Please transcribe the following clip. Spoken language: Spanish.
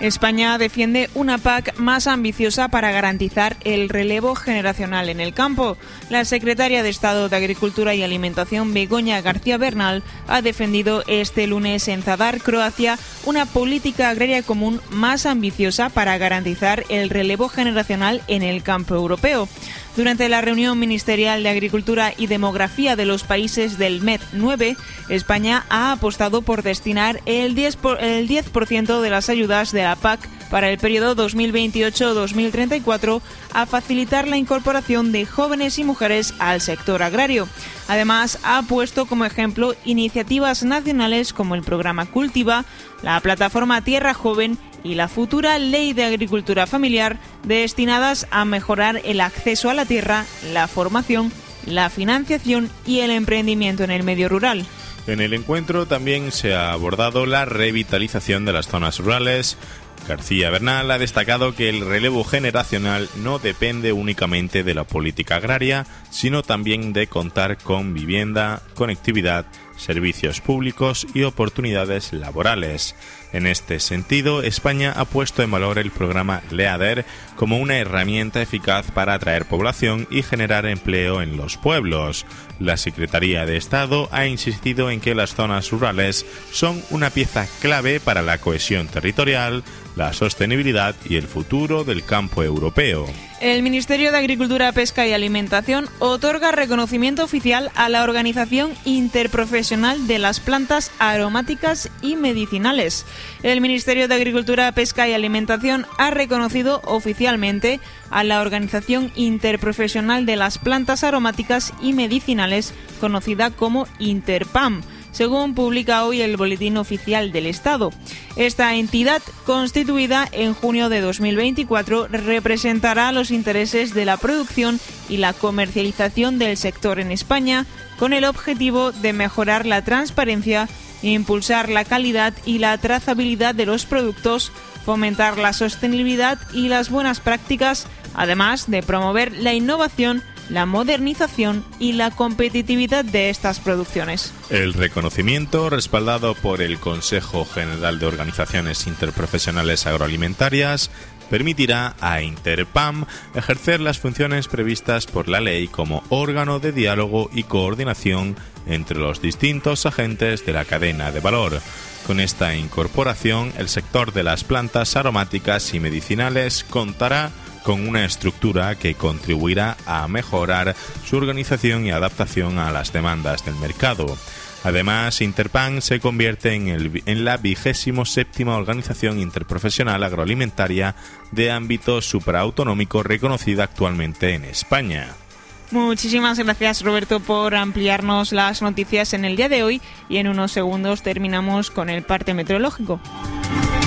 España defiende una PAC más ambiciosa para garantizar el relevo generacional en el campo. La secretaria de Estado de Agricultura y Alimentación, Begoña García Bernal, ha defendido este lunes en Zadar, Croacia, una política agraria común más ambiciosa para garantizar el relevo generacional en el campo europeo. Durante la reunión ministerial de Agricultura y Demografía de los países del MED 9, España ha apostado por destinar el 10% de las ayudas de la PAC para el periodo 2028-2034 a facilitar la incorporación de jóvenes y mujeres al sector agrario. Además, ha puesto como ejemplo iniciativas nacionales como el programa Cultiva, la plataforma Tierra Joven y la futura Ley de Agricultura Familiar, destinadas a mejorar el acceso a la tierra, la formación, la financiación y el emprendimiento en el medio rural. En el encuentro también se ha abordado la revitalización de las zonas rurales. García Bernal ha destacado que el relevo generacional no depende únicamente de la política agraria, sino también de contar con vivienda, conectividad, servicios públicos y oportunidades laborales. En este sentido, España ha puesto en valor el programa LEADER como una herramienta eficaz para atraer población y generar empleo en los pueblos. La Secretaría de Estado ha insistido en que las zonas rurales son una pieza clave para la cohesión territorial, la sostenibilidad y el futuro del campo europeo. El Ministerio de Agricultura, Pesca y Alimentación otorga reconocimiento oficial a la Organización Interprofesional de las Plantas Aromáticas y Medicinales. El Ministerio de Agricultura, Pesca y Alimentación ha reconocido oficialmente a la Organización Interprofesional de las Plantas Aromáticas y Medicinales, conocida como Interpam, según publica hoy el Boletín Oficial del Estado. Esta entidad, constituida en junio de 2024, representará los intereses de la producción y la comercialización del sector en España, con el objetivo de mejorar la transparencia, impulsar la calidad y la trazabilidad de los productos, fomentar la sostenibilidad y las buenas prácticas, además de promover la innovación, la modernización y la competitividad de estas producciones. El reconocimiento, respaldado por el Consejo General de Organizaciones Interprofesionales Agroalimentarias, permitirá a Interpam ejercer las funciones previstas por la ley como órgano de diálogo y coordinación entre los distintos agentes de la cadena de valor. Con esta incorporación, el sector de las plantas aromáticas y medicinales contará con una estructura que contribuirá a mejorar su organización y adaptación a las demandas del mercado. Además, Interpam se convierte en la 27ª organización interprofesional agroalimentaria de ámbito supraautonómico reconocida actualmente en España. Muchísimas gracias, Roberto, por ampliarnos las noticias en el día de hoy, y en unos segundos terminamos con el parte meteorológico.